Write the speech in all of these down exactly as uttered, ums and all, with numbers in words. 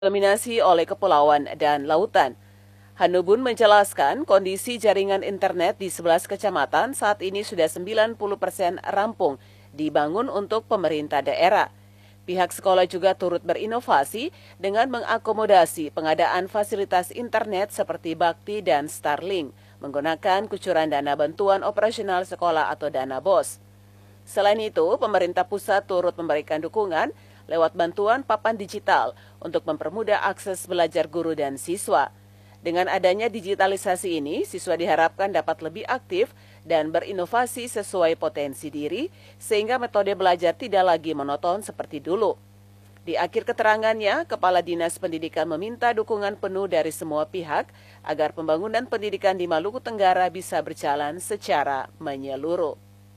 didominasi oleh kepulauan dan lautan. Hanubun menjelaskan kondisi jaringan internet di sebelas kecamatan saat ini sudah sembilan puluh persen rampung dibangun untuk pemerintah daerah. Pihak sekolah juga turut berinovasi dengan mengakomodasi pengadaan fasilitas internet seperti Bakti dan Starlink menggunakan kucuran dana bantuan operasional sekolah atau dana B O S. Selain itu, pemerintah pusat turut memberikan dukungan lewat bantuan papan digital untuk mempermudah akses belajar guru dan siswa. Dengan adanya digitalisasi ini, siswa diharapkan dapat lebih aktif dan berinovasi sesuai potensi diri, sehingga metode belajar tidak lagi monoton seperti dulu. Di akhir keterangannya, Kepala Dinas Pendidikan meminta dukungan penuh dari semua pihak agar pembangunan pendidikan di Maluku Tenggara bisa berjalan secara menyeluruh.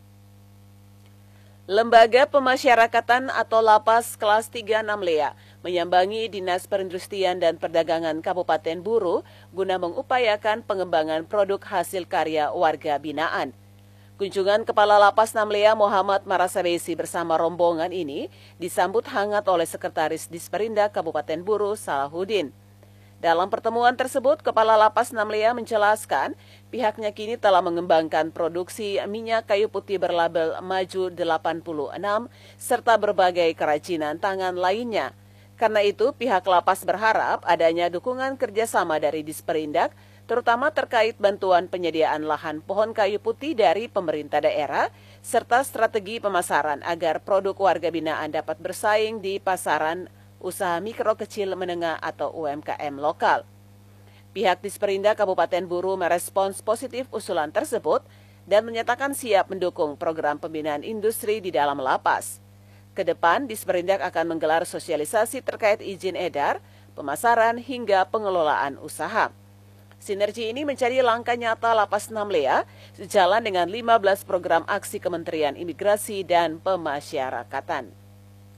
Lembaga Pemasyarakatan atau Lapas kelas tiga enam Lea menyambangi Dinas Perindustrian dan Perdagangan Kabupaten Buru guna mengupayakan pengembangan produk hasil karya warga binaan. Kunjungan Kepala Lapas enam Lea Muhammad Marasabesi bersama rombongan ini disambut hangat oleh Sekretaris Disperindak Kabupaten Buru Salahuddin. Dalam pertemuan tersebut, Kepala Lapas enam Lea menjelaskan pihaknya kini telah mengembangkan produksi minyak kayu putih berlabel Maju delapan puluh enam serta berbagai kerajinan tangan lainnya. Karena itu, pihak lapas berharap adanya dukungan kerjasama dari Disperindak, terutama terkait bantuan penyediaan lahan pohon kayu putih dari pemerintah daerah, serta strategi pemasaran agar produk warga binaan dapat bersaing di pasaran usaha mikro kecil menengah atau U M K M lokal. Pihak Disperindak Kabupaten Buru merespons positif usulan tersebut dan menyatakan siap mendukung program pembinaan industri di dalam lapas. Kedepan, Disperindak akan menggelar sosialisasi terkait izin edar, pemasaran hingga pengelolaan usaha. Sinergi ini menjadi langkah nyata Lapas enam Lea sejalan dengan lima belas program aksi Kementerian Imigrasi dan Pemasyarakatan.